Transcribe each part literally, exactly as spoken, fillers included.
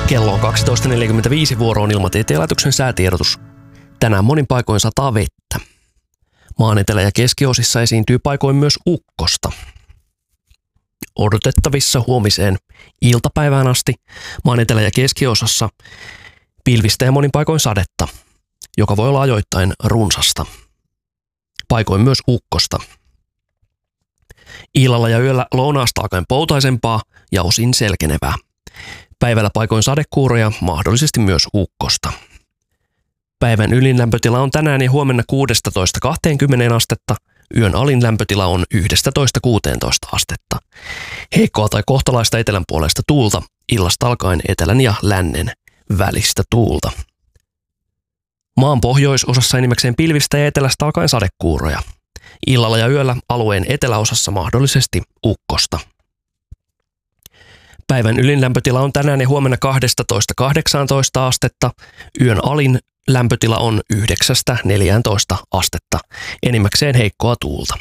Kello on kaksitoista neljäkymmentäviisi, vuoroon Ilmatieteen laitoksen säätiedotus. Tänään monin paikoin sataa vettä. Maan etelä- ja keskiosissa esiintyy paikoin myös ukkosta. Odotettavissa huomiseen iltapäivään asti maan etelä- ja keskiosassa pilvistä ja monin paikoin sadetta, joka voi olla ajoittain runsasta. Paikoin myös ukkosta. Illalla ja yöllä lounaasta alkaen poutaisempaa ja osin selkenevää. Päivällä paikoin sadekuuroja, mahdollisesti myös ukkosta. Päivän ylin lämpötila on tänään ja huomenna kuusitoista kaksikymmentä astetta, yön alin lämpötila on yksitoista kuusitoista astetta. Heikkoa tai kohtalaista etelän puolesta tuulta, illasta alkaen etelän ja lännen välistä tuulta. Maan pohjoisosassa enimmäkseen pilvistä ja etelästä alkaen sadekuuroja. Illalla ja yöllä alueen eteläosassa mahdollisesti ukkosta. Päivän ylin lämpötila on tänään ja huomenna kaksitoista kahdeksantoista astetta, yön alin lämpötila on yhdeksästä neljääntoista astetta, enimmäkseen heikkoa tuulta.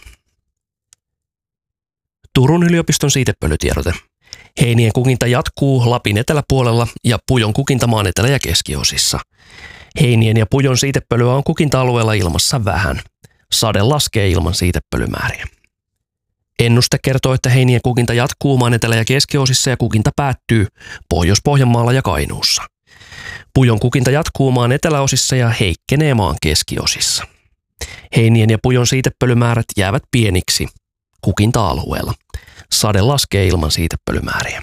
Turun yliopiston siitepölytiedote. Heinien kukinta jatkuu Lapin eteläpuolella ja pujon kukinta maan etelä- ja keskiosissa. Heinien ja pujon siitepölyä on kukinta-alueella ilmassa vähän. Sade laskee ilman siitepölymääriä. Ennuste kertoo, että heinien kukinta jatkuu maan etelä- ja keskiosissa ja kukinta päättyy Pohjois-Pohjanmaalla ja Kainuussa. Pujon kukinta jatkuu maan eteläosissa ja heikkenee maan keskiosissa. Heinien ja pujon siitepölymäärät jäävät pieniksi kukinta-alueella. Sade laskee ilman siitepölymääriä.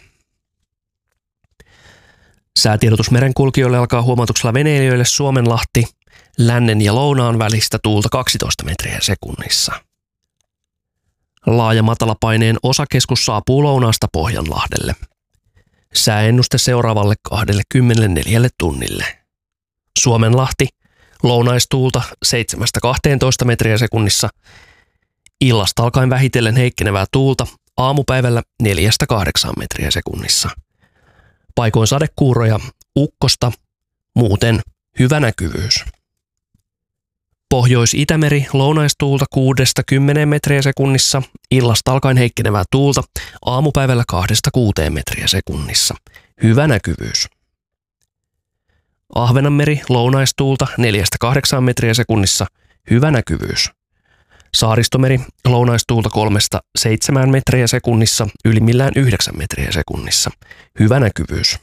Säätiedotus merenkulkijoille alkaa huomautuksella veneilijöille Suomenlahti, lännen ja lounaan välistä tuulta kaksitoista metriä sekunnissa. Laaja matalapaineen osakeskus saapuu lounaasta Pohjanlahdelle. Sääennuste seuraavalle kaksikymmentäneljä tunnille. Suomenlahti, lounaistuulta seitsemästä kahteentoista metriä sekunnissa. Illasta alkaen vähitellen heikkenevää tuulta, aamupäivällä neljästä kahdeksaan metriä sekunnissa. Paikoin sadekuuroja, ukkosta, muuten hyvä näkyvyys. Pohjois-Itämeri, lounaistuulta kuudesta kymmeneen metriä sekunnissa, illasta alkaen heikkenevää tuulta, aamupäivällä kahdesta kuuteen metriä sekunnissa. Hyvä näkyvyys. Ahvenanmeri, lounaistuulta neljästä kahdeksaan metriä sekunnissa, hyvä näkyvyys. Saaristomeri, lounaistuulta kolmesta seitsemään metriä sekunnissa, ylimmillään yhdeksän metriä sekunnissa, hyvä näkyvyys.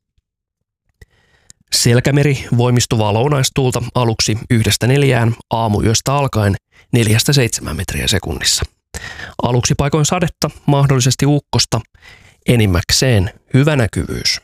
Selkämeri, voimistuvaa lounaistuulta aluksi yhdestä neljään, aamuyöstä alkaen neljästä seitsemään metriä sekunnissa. Aluksi paikoin sadetta, mahdollisesti ukkosta, enimmäkseen hyvä näkyvyys.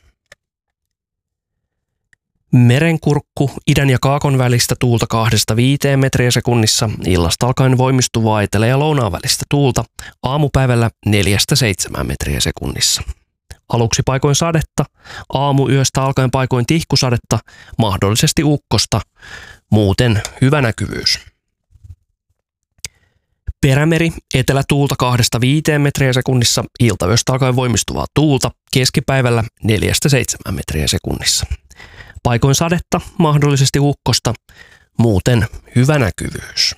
Merenkurkku, idän ja kaakon välistä tuulta kahdesta viiteen metriä sekunnissa, illasta alkaen voimistuvaa etelä- ja lounaan välistä tuulta, aamupäivällä neljästä seitsemään metriä sekunnissa. Aluksi paikoin sadetta, aamuyöstä alkaen paikoin tihkusadetta, mahdollisesti ukkosta, muuten hyvä näkyvyys. Perämeri, etelätuulta kahdesta viiteen metriä sekunnissa, iltayöstä alkaen voimistuvaa tuulta, keskipäivällä neljästä seitsemään metriä sekunnissa. Paikoin sadetta, mahdollisesti ukkosta, muuten hyvä näkyvyys.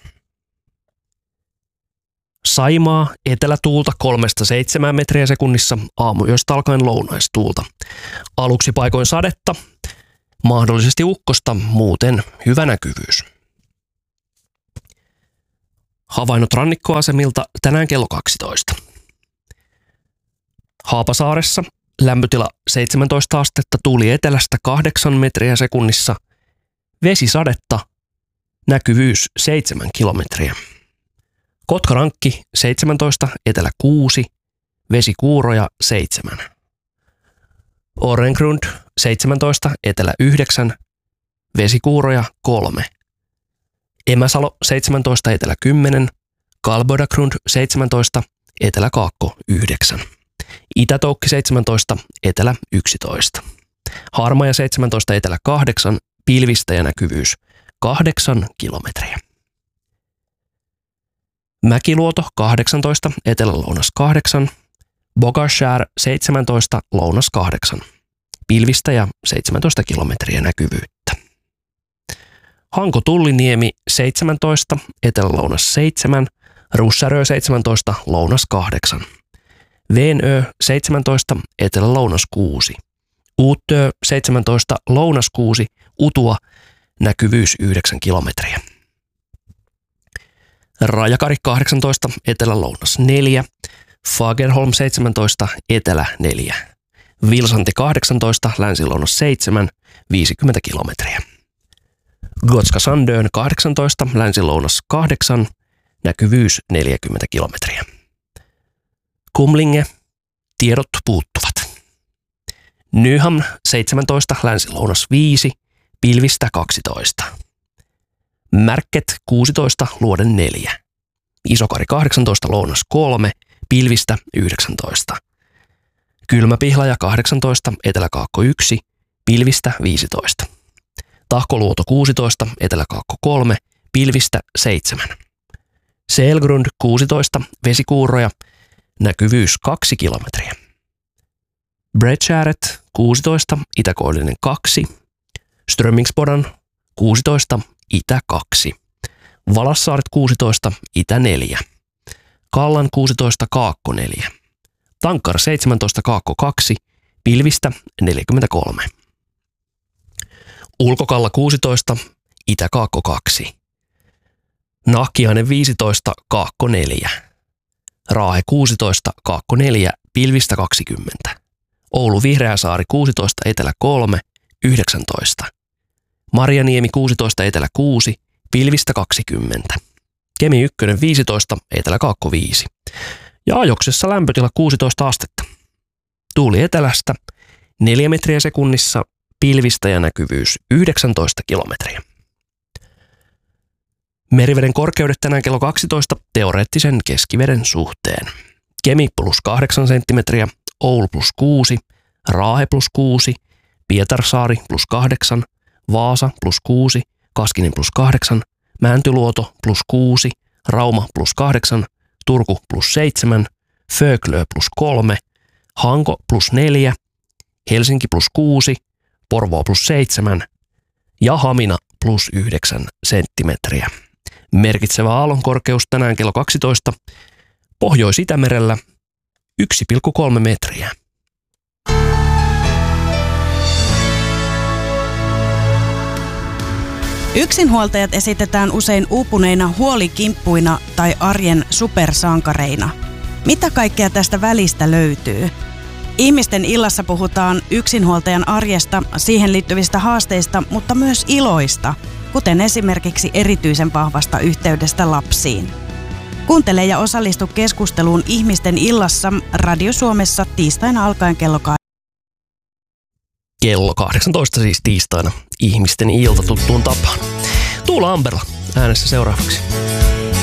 Saimaa, etelätuulta kolmesta seitsemään metriä sekunnissa, aamuyöstä alkaen lounaistuulta. Aluksi paikoin sadetta, mahdollisesti ukkosta, muuten hyvä näkyvyys. Havainnot rannikkoasemilta tänään kello kaksitoista. Haapasaaressa lämpötila seitsemäntoista astetta, tuuli etelästä kahdeksan metriä sekunnissa, vesisadetta, näkyvyys seitsemän kilometriä. Kotkarankki seitsemäntoista, etelä kuusi, vesikuuroja seitsemän. Orrengrund seitsemäntoista, etelä yhdeksän, vesikuuroja kolme. Emäsalo seitsemäntoista, etelä kymmenen, Kalbodagrund seitsemäntoista, etelä kaakko yhdeksän. Itätoukki seitsemäntoista, etelä yksitoista. Harmaja seitsemäntoista, etelä kahdeksan, pilvistä ja näkyvyys kahdeksan kilometriä. Mäkiluoto kahdeksantoista, etelä-lounas kahdeksan, Bogashär seitsemäntoista, lounas kahdeksan, pilvistä ja seitsemäntoista kilometriä näkyvyyttä. Hanko-Tulliniemi seitsemäntoista, etelä-lounas seitsemän, Russärö seitsemäntoista, lounas kahdeksan, Veenö seitsemäntoista, etelä-lounas kuusi, Uuttöö seitsemäntoista, Lounas kuusi, Utua, näkyvyys yhdeksän kilometriä. Rajakari kahdeksantoista, Etelä-Lounas neljä, Fagerholm seitsemäntoista, Etelä neljä, Vilsanti kahdeksantoista, Länsi-Lounas seitsemän, viisikymmentä kilometriä. Gotska Sandön kahdeksantoista, Länsi-Lounas kahdeksan, näkyvyys neljäkymmentä kilometriä. Kumlinge, tiedot puuttuvat. Nyham seitsemäntoista, Länsi-Lounas viisi, pilvistä kaksitoista. Märket kuusitoista, Luoden neljä. Isokari kahdeksantoista, Lounas kolme, pilvistä yhdeksäntoista. Kylmäpihlaja kahdeksantoista, Etelä-Kaakko yksi, pilvistä viisitoista. Tahkoluoto kuusitoista, Etelä-Kaakko kolme, pilvistä seitsemän. Selgrund kuusitoista, Vesikuuroja, näkyvyys kaksi kilometriä. Bredshäret kuusitoista, Itäkoillinen kaksi, Strömmingsbodan kuusitoista, Itä kaksi, Valassaaret kuusitoista, Itä neljä, Kallan kuusitoista, Kaakko neljä, Tankar seitsemäntoista, Kaakko kaksi, pilvistä neljäkymmentäkolme. Ulkokalla kuusitoista, Itä-Kaakko kaksi, Nahkiainen viisitoista, Kaakko neljä, Raahe kuusitoista, Kaakko neljä, pilvistä kaksikymmentä. Oulu Vihreäsaari kuusitoista, Etelä kolme, yhdeksäntoista. Marjaniemi kuusitoista, Etelä kuusi, pilvistä kaksikymmentä. Kemi yksi viisitoista, Etelä-Kaakko viisi. Ja Ajoksessa lämpötila kuusitoista astetta. Tuuli etelästä neljä metriä sekunnissa, pilvistä ja näkyvyys yhdeksäntoista kilometriä. Meriveden korkeudet tänään kello kaksitoista teoreettisen keskiveden suhteen. Kemi plus kahdeksan senttimetriä, Oulu plus kuusi, Raahe plus kuusi, Pietarsaari plus kahdeksan, Vaasa plus kuusi, Kaskinen plus kahdeksan, Mäntyluoto plus kuusi, Rauma plus kahdeksan, Turku plus seitsemän, Föglö plus kolme, Hanko plus neljä, Helsinki plus kuusi, Porvoo plus seitsemän ja Hamina plus yhdeksän senttimetriä. Merkitsevä aallonkorkeus tänään kello kaksitoista, Pohjois-Itämerellä yksi pilkku kolme metriä. Yksinhuoltajat esitetään usein uupuneina huolikimppuina tai arjen supersankareina. Mitä kaikkea tästä välistä löytyy? Ihmisten illassa puhutaan yksinhuoltajan arjesta, siihen liittyvistä haasteista, mutta myös iloista, kuten esimerkiksi erityisen vahvasta yhteydestä lapsiin. Kuuntele ja osallistu keskusteluun Ihmisten illassa Radio Suomessa tiistaina alkaen kello kahdeksan. Kello kahdeksantoista siis tiistaina Ihmisten ilta tuttuun tapaan. Tuula Amberla äänessä seuraavaksi.